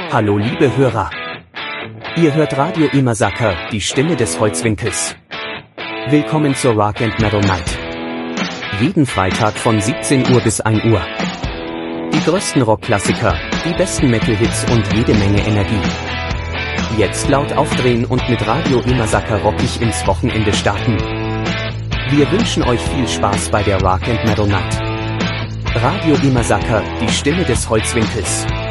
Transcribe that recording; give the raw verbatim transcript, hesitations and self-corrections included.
Hallo liebe Hörer. Ihr hört Radio Imasaka, die Stimme des Holzwinkels. Willkommen zur Rock and Metal Night. Jeden Freitag von siebzehn Uhr bis ein Uhr. Die größten Rockklassiker, die besten Metal-Hits und jede Menge Energie. Jetzt laut aufdrehen und mit Radio Imasaka rockig ins Wochenende starten. Wir wünschen euch viel Spaß bei der Rock and Metal Night. Radio Imasaka, die Stimme des Holzwinkels.